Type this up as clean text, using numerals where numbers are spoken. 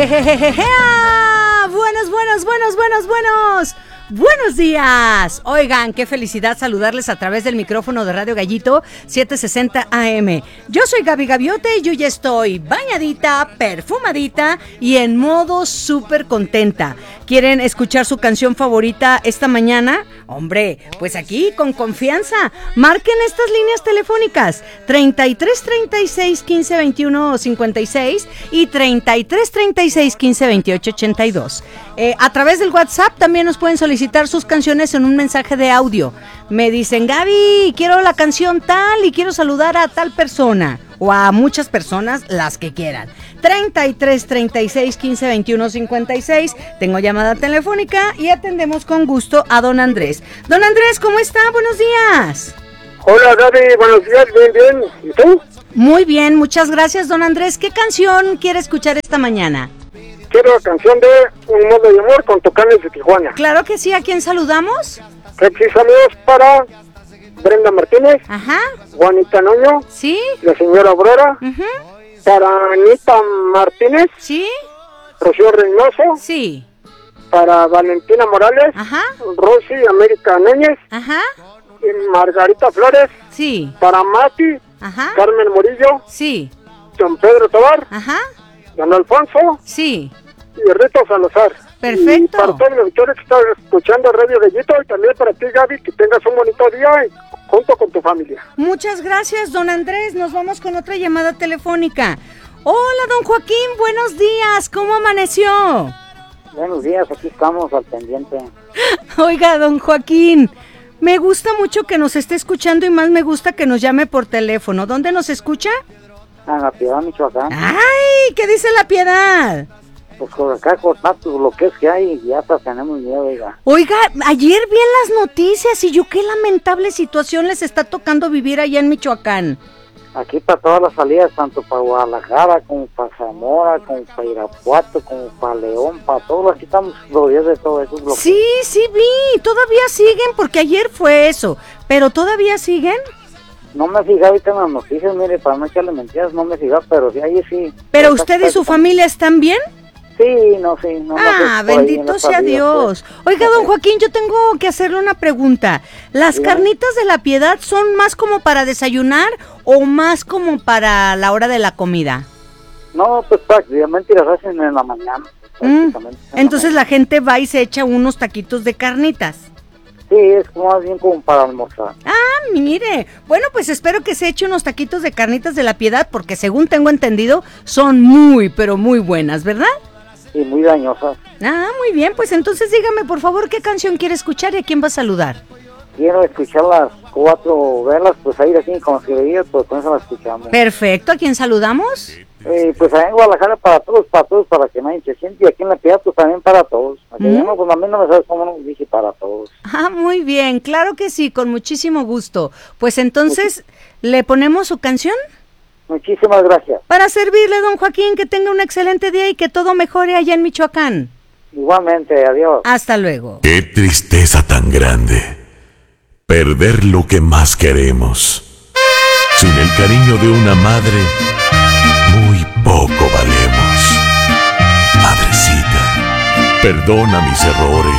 Buenos días. Oigan, qué felicidad saludarles a través del micrófono de Radio Gallito 760 AM. Yo soy Gaby Gaviote y yo ya estoy bañadita, perfumadita y en modo súper contenta. ¿Quieren escuchar su canción favorita esta mañana? Hombre, pues aquí con confianza. Marquen estas líneas telefónicas 33 36 15 21 56 y 33 36 15 28 82. A través del WhatsApp también nos pueden solicitar sus canciones en un mensaje de audio. Me dicen, Gaby, quiero la canción tal y quiero saludar a tal persona o a muchas personas, las que quieran. 33 36 15 21 56. Tengo llamada telefónica y atendemos con gusto a don Andrés. Don Andrés, ¿cómo está? Buenos días. Hola, Gaby, buenos días, bien. ¿Y tú? Muy bien, muchas gracias, don Andrés. ¿Qué canción quiere escuchar esta mañana? Quiero la canción de Un Mundo de Amor con Tucanes de Tijuana. Claro que sí, ¿a quién saludamos? Saludos para Brenda Martínez, Ajá. Juanita Nuño, Sí. la señora Aurora, para Anita Martínez, Sí. Rocío Reynoso, Sí. para Valentina Morales, Ajá. Rosy América Núñez, Ajá. y Margarita Flores, Sí. para Mati, Ajá. Carmen Murillo, Sí. Don Pedro Tobar, Ajá. Don Alfonso Sí. y Rito Salazar. Perfecto. Y para todos los auditores que están escuchando Radio Gallito y también para ti, Gaby, que tengas un bonito día y junto con tu familia. Muchas gracias, don Andrés. Nos vamos con otra llamada telefónica. Hola, don Joaquín, buenos días. ¿Cómo amaneció? Buenos días, aquí estamos al pendiente. Oiga, don Joaquín, me gusta mucho que nos esté escuchando y más me gusta que nos llame por teléfono. ¿Dónde nos escucha? En La Piedad, Michoacán. ¡Ay! ¿Qué dice La Piedad? Pues por acá cortando lo que es que hay y ya hasta tenemos miedo, oiga. Oiga, ayer vi en las noticias y yo qué lamentable situación les está tocando vivir allá en Michoacán. Aquí para todas las salidas, tanto para Guadalajara, como para Zamora, como para Irapuato, como para León, para todos, aquí estamos rodeados de todo eso. Sí, sí vi, todavía siguen porque ayer fue eso, pero ¿todavía siguen? No me fijaba ahorita en las noticias, mire, para no echarle mentiras, no me fijaba, pero sí, ahí sí. ¿Pero usted y su familia están bien? Sí, no sé. No, bendito sea Dios. Pues. Oiga, don Joaquín, yo tengo que hacerle una pregunta. ¿Las carnitas de La Piedad son más como para desayunar o más como para la hora de la comida? No, pues prácticamente las hacen en la mañana. Entonces la gente va y se echa unos taquitos de carnitas. Sí, es más bien como para almorzar. Mire, bueno, pues espero que se eche unos taquitos de carnitas de La Piedad porque según tengo entendido son muy, pero muy buenas, ¿verdad? Y muy dañosas. Muy bien, pues entonces dígame por favor qué canción quiere escuchar y a quién va a saludar. Quiero escuchar las 4 velas, pues ahí así como se veía, pues con eso las escuchamos. Perfecto, ¿a quién saludamos? Pues allá en Guadalajara para todos, para que nadie se siente, y aquí en La Piedad pues también para todos. Aquí no, pues a mí no me sabes cómo no dije para todos. Muy bien, claro que sí, con muchísimo gusto. Pues entonces, ¿le ponemos su canción? Muchísimas gracias. Para servirle, don Joaquín, que tenga un excelente día y que todo mejore allá en Michoacán. Igualmente, adiós. Hasta luego. Qué tristeza tan grande, perder lo que más queremos. Sin el cariño de una madre, muy poco valemos. Madrecita, perdona mis errores.